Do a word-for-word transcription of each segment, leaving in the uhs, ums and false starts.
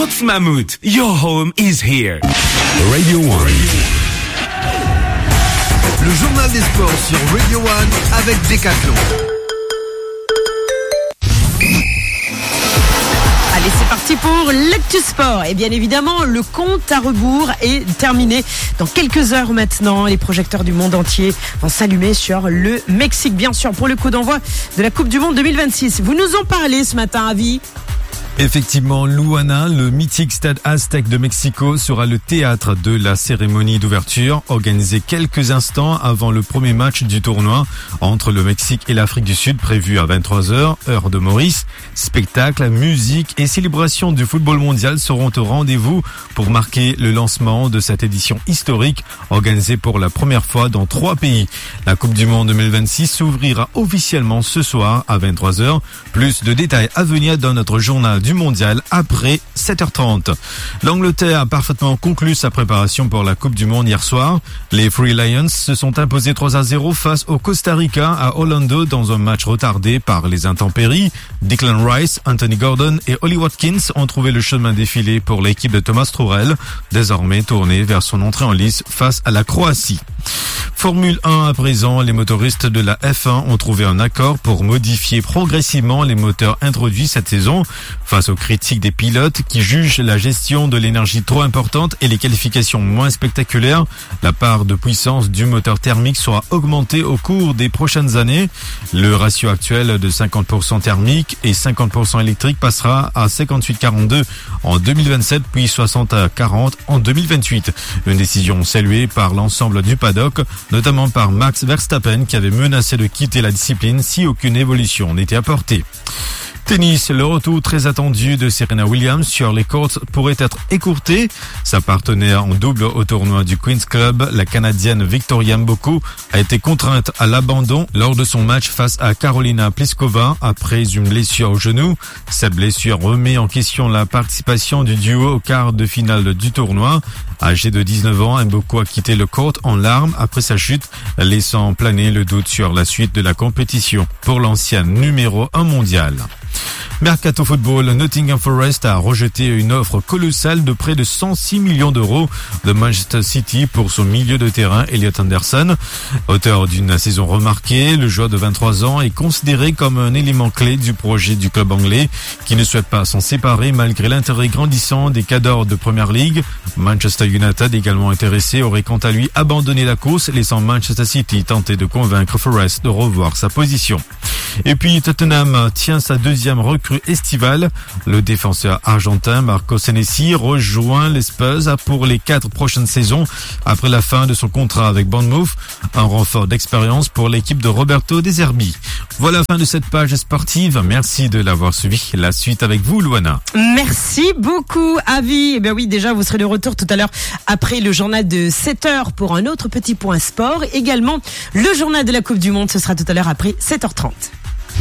Sports Mammouth, your home is here. Radio One. Le journal des sports sur Radio One avec Decathlon. Allez, c'est parti pour l'Actu Sport. Et bien évidemment, le compte à rebours est terminé. Dans quelques heures maintenant, les projecteurs du monde entier vont s'allumer sur le Mexique, bien sûr, pour le coup d'envoi de la Coupe du Monde deux mille vingt-six. Vous nous en parlez ce matin, Avi. Effectivement, Luana, le mythique stade Aztec de Mexico, sera le théâtre de la cérémonie d'ouverture, organisée quelques instants avant le premier match du tournoi entre le Mexique et l'Afrique du Sud, prévu à vingt-trois heures, heure de Maurice. Spectacles, musique et célébration du football mondial seront au rendez-vous pour marquer le lancement de cette édition historique, organisée pour la première fois dans trois pays. La Coupe du Monde deux mille vingt-six s'ouvrira officiellement ce soir à vingt-trois heures. Plus de détails à venir dans notre journal du mondial après sept heures trente. L'Angleterre a parfaitement conclu sa préparation pour la Coupe du Monde hier soir. Les Three Lions se sont imposés trois à zéro face au Costa Rica à Orlando dans un match retardé par les intempéries. Declan Rice, Anthony Gordon et Ollie Watkins ont trouvé le chemin défilé pour l'équipe de Thomas Tuchel, désormais tournée vers son entrée en lice face à la Croatie. Formule un à présent, les motoristes de la F un ont trouvé un accord pour modifier progressivement les moteurs introduits cette saison. Face aux critiques des pilotes qui jugent la gestion de l'énergie trop importante et les qualifications moins spectaculaires, la part de puissance du moteur thermique sera augmentée au cours des prochaines années. Le ratio actuel de cinquante pour cent thermique et cinquante pour cent électrique passera à cinquante-huit à quarante-deux en deux mille vingt-sept puis soixante à quarante en deux mille vingt-huit. Une décision saluée par l'ensemble du paddock, notamment par Max Verstappen qui avait menacé de quitter la discipline si aucune évolution n'était apportée. Tennis, le retour très attendu de Serena Williams sur les courts pourrait être écourté. Sa partenaire en double au tournoi du Queen's Club, la Canadienne Victoria Mboko, a été contrainte à l'abandon lors de son match face à Karolina Pliskova après une blessure au genou. Cette blessure remet en question la participation du duo au quart de finale du tournoi. Âgée de dix-neuf ans, Mboko a quitté le court en larmes après sa chute, laissant planer le doute sur la suite de la compétition pour l'ancienne numéro un mondial. Mercato Football, Nottingham Forest a rejeté une offre colossale de près de cent six millions d'euros de Manchester City pour son milieu de terrain Elliot Anderson. Auteur d'une saison remarquée, le joueur de vingt-trois ans est considéré comme un élément clé du projet du club anglais qui ne souhaite pas s'en séparer malgré l'intérêt grandissant des cadors de Premier League. Manchester United, également intéressé, aurait quant à lui abandonné la course, laissant Manchester City tenter de convaincre Forest de revoir sa position. Et puis Tottenham tient sa deuxième recrue estivale. Le défenseur argentin Marco Senesi rejoint les Spurs pour les quatre prochaines saisons après la fin de son contrat avec Bournemouth. Un renfort d'expérience pour l'équipe de Roberto De Zerbi. Voilà la fin de cette page sportive. Merci de l'avoir suivi. La suite avec vous, Luana. Merci beaucoup, Avi. Eh bien oui, déjà, vous serez de retour tout à l'heure après le journal de sept heures pour un autre petit point sport. Également, le journal de la Coupe du Monde, ce sera tout à l'heure après sept heures trente.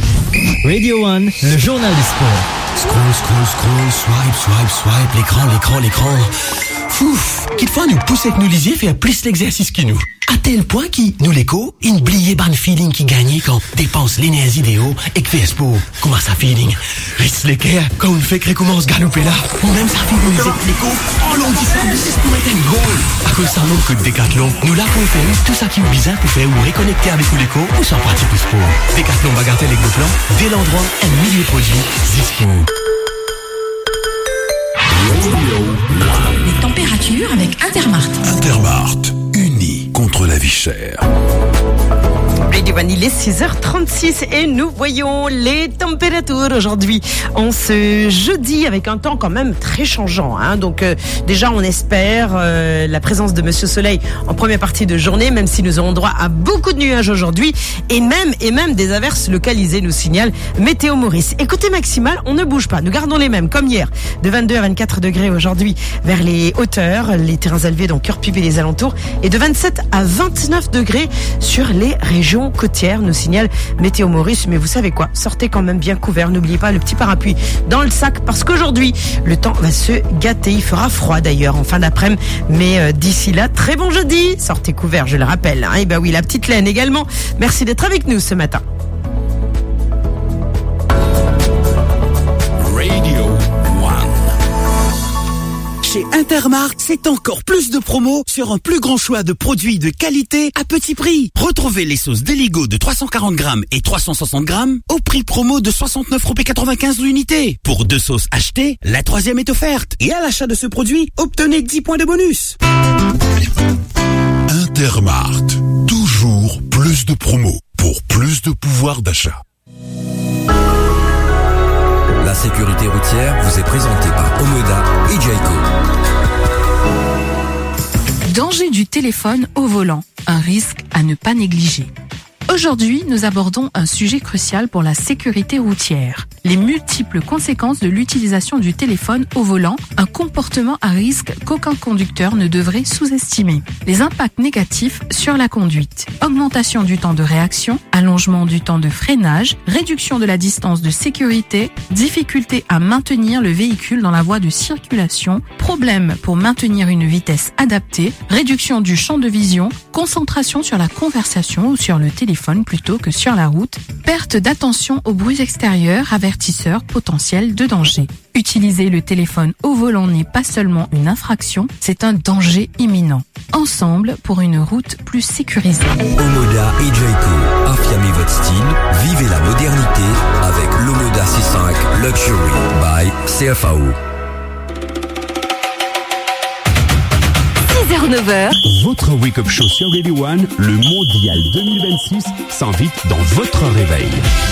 Radio One, le journal des sports. Scroll, scroll, scroll, swipe, swipe, swipe, l'écran, l'écran, l'écran. Fouf, quelquefois nous poussons avec nous lisier faire plus l'exercice que nous. À tel point qui, nous l'écho, une bliée ban feeling qui gagne quand dépense l'énergie idéaux et que fait sport. Comment ça feeling? Ritz l'équerre, quand on fait que recommence galoper là. Ou même ça feeling les l'écho. Oh l'on dit ça, mais c'est pour mettre un goal. À cause ça manque de Decathlon, nous là pour faire tout ça qui est bizarre pour faire ou reconnecter avec l'écho ou sans pratique pour sport. Decathlon bagatelle avec Decathlon, dès l'endroit, un millier de produits, dispo. Les températures avec Intermart. Intermart, unis contre la vie chère. Radio One, il est six heures trente-six et nous voyons les températures aujourd'hui en ce jeudi avec un temps quand même très changeant. Hein. Donc euh, déjà on espère euh, la présence de Monsieur Soleil en première partie de journée, même si nous aurons droit à beaucoup de nuages aujourd'hui et même et même des averses localisées, nous signale Météo Maurice. Et côté maximal, on ne bouge pas. Nous gardons les mêmes comme hier, de vingt-deux à vingt-quatre degrés aujourd'hui vers les hauteurs, les terrains élevés, donc Cœur-Pub et les alentours, et de vingt-sept à vingt-neuf degrés sur les régions côtières, nous signale Météo Maurice. Mais vous savez quoi, sortez quand même bien couvert, n'oubliez pas le petit parapluie dans le sac parce qu'aujourd'hui le temps va se gâter. Il fera froid d'ailleurs en fin d'après-midi, mais euh, d'ici là, très bon jeudi, sortez couvert, je le rappelle. Hein. Et ben oui, la petite laine également, merci d'être avec nous ce matin. Radio One. Chez Intermarkt, c'est encore plus de promos sur un plus grand choix de produits de qualité à petit prix. Retrouvez les sauces Deligo de trois cent quarante grammes et trois cent soixante grammes au prix promo de soixante-neuf euros quatre-vingt-quinze l'unité. Pour deux sauces achetées, la troisième est offerte. Et à l'achat de ce produit, obtenez dix points de bonus. Intermarkt, toujours plus de promos pour plus de pouvoir d'achat. La sécurité routière vous est présentée par Omoda et Jayco. Danger du téléphone au volant, un risque à ne pas négliger. Aujourd'hui, nous abordons un sujet crucial pour la sécurité routière. Les multiples conséquences de l'utilisation du téléphone au volant, un comportement à risque qu'aucun conducteur ne devrait sous-estimer. Les impacts négatifs sur la conduite. Augmentation du temps de réaction, allongement du temps de freinage, réduction de la distance de sécurité, difficulté à maintenir le véhicule dans la voie de circulation, problème pour maintenir une vitesse adaptée, réduction du champ de vision, concentration sur la conversation ou sur le téléphone plutôt que sur la route, perte d'attention aux bruits extérieurs, avertisseurs potentiels de danger. Utiliser le téléphone au volant n'est pas seulement une infraction, c'est un danger imminent. Ensemble pour une route plus sécurisée. Omoda et Jayco, affirmez votre style, vivez la modernité avec l'Omoda C cinq Luxury by C F A O. six heures neuf heures. Votre wake-up show sur Radio One, le mondial deux mille vingt-six, s'invite dans votre réveil.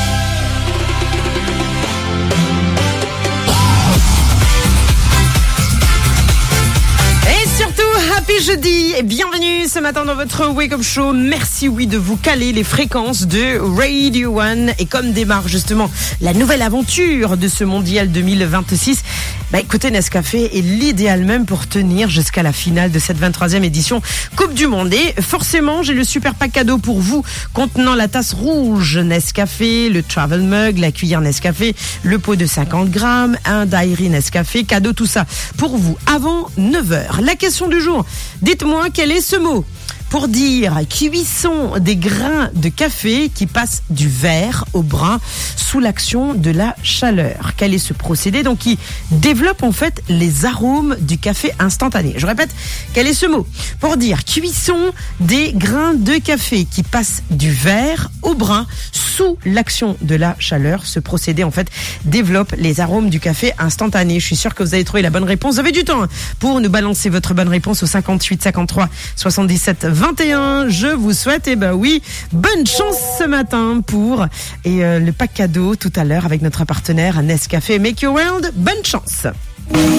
Et surtout, happy jeudi et bienvenue ce matin dans votre wake-up show. Merci oui de vous caler les fréquences de Radio One. Et comme démarre justement la nouvelle aventure de ce mondial deux mille vingt-six, bah écoutez, Nescafé est l'idéal même pour tenir jusqu'à la finale de cette vingt-troisième édition Coupe du Monde. Et forcément, j'ai le super pack cadeau pour vous contenant la tasse rouge Nescafé, le travel mug, la cuillère Nescafé, le pot de cinquante grammes, un dairy Nescafé, cadeau tout ça pour vous avant neuf heures. La question du jour, dites-moi quel est ce mot pour dire cuisson des grains de café qui passent du vert au brun sous l'action de la chaleur. Quel est ce procédé donc qui développe en fait les arômes du café instantané? Je répète, quel est ce mot pour dire cuisson des grains de café qui passent du vert au brun sous l'action de la chaleur? Ce procédé en fait développe les arômes du café instantané. Je suis sûr que vous avez trouvé la bonne réponse. Vous avez du temps pour nous balancer votre bonne réponse au cinquante-huit cinquante-trois soixante-dix-sept vingt et un. Je vous souhaite, eh ben oui, bonne chance ce matin pour et euh, le pack cadeau tout à l'heure avec notre partenaire Nescafé Make Your World. Bonne chance.